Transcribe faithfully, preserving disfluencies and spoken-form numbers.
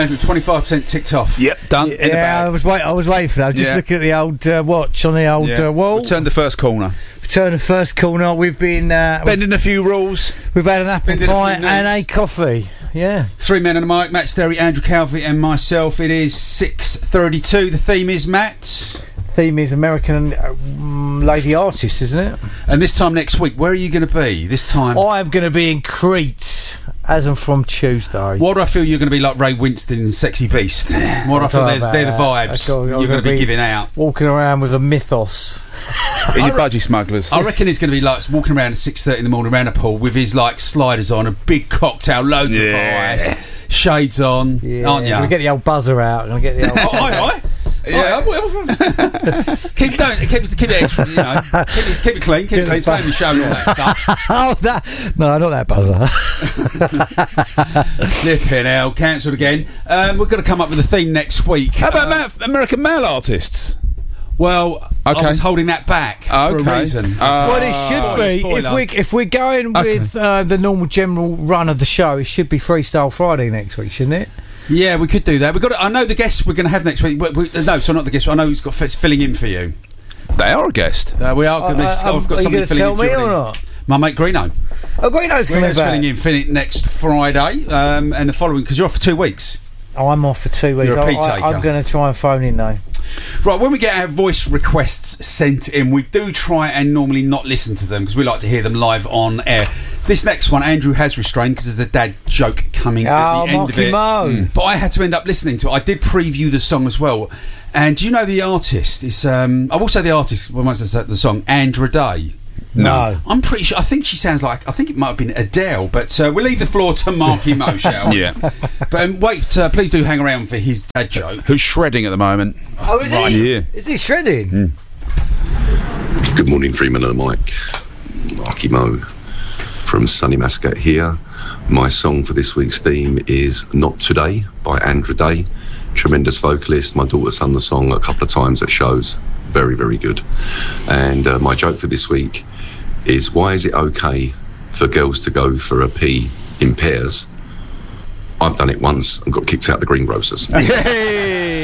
Andrew, twenty-five percent ticked off. Yep, done. Yeah, in the bag. I was wait. I was waiting for that. I was just Yeah. looking at the old uh, watch on the old Yeah. uh, wall. We turned the first corner. Turn the first corner. We've been uh, Bending a few rules. we've had an apple Bending a pie few and a notes. coffee. Yeah. Three men and a mic, Matt Sterry, Andrew Calvi and myself. It is six thirty-two. The theme is, Matt? Theme is American uh, mm, lady artist, isn't it? And this time next week, where are you going to be? This time... I am going to be in Crete as I'm from Tuesday. Why do I feel you're going to be like Ray Winston in Sexy Beast? Why do I feel don't they're, know they're the about that. vibes I got- I'm you're going gonna to be be- giving out? Walking around with a mythos. In your budgie smugglers. I reckon he's going to be like walking around at six thirty in the morning around a pool with his like sliders on, a big cocktail, loads Yeah. of ice, shades on, Yeah. aren't you? We'll get the old buzzer out and I'll get the old. Oh, aye, aye. Yeah. Oh, keep, don't, keep, keep it extra, you know. Keep it, keep it clean, keep it clean. It's family show and all that stuff. Oh, that no, not that buzzer. Flipping hell, cancelled again. Um, we're going to come up with a theme next week. How about Uh, ma- American male artists? Well, I Okay. was holding that back for a Okay. reason. Uh, Well, it should spoiler, be spoiler. if we if we're going Okay. with uh, the normal general run of the show. It should be Freestyle Friday next week, shouldn't it? Yeah, we could do that. We've got. To, I know the guests we're going to have next week. We, we, no, so not the guests. I know who's got it's filling in for you. They are a guest. Uh, we are. Uh, Gonna, uh, I've um, got are you somebody going to filling tell in for me you. or not? My mate Greeno. Oh, Greeno's coming Greeno's back. filling in fin- next Friday, um, and the following because you're off for two weeks. Oh, I'm off for two weeks. You're a I, pea I, taker. I'm going to try and phone in though. Right, when we get our voice requests sent in, we do try and normally not listen to them because we like to hear them live on air. This next one, Andrew has restrained because there's a dad joke coming at Oh, the end of Marky it. Mo. Mm. But I had to end up listening to it. I did preview the song as well. And do you know the artist? It's, um, I will say the artist, well, once I said the song, Andra Day. No. I'm pretty sure, I think she sounds like, I think it might have been Adele, but uh, we'll leave the floor to Marky Mo, shall we? Yeah. But um, wait, uh, please do hang around for his dad joke. Who's shredding at the moment? Oh, is Right. he? Yeah. Is he shredding? Good morning, Freeman of the mic. Marky Mo from Sunny Mascot here. My song for this week's theme is Not Today by Andra Day. Tremendous vocalist. My daughter sung the song a couple of times at shows. Very, very good. And uh, my joke for this week is, why is it okay for girls to go for a pee in pairs? I've done it once and got kicked out of the greengrocers. Hey!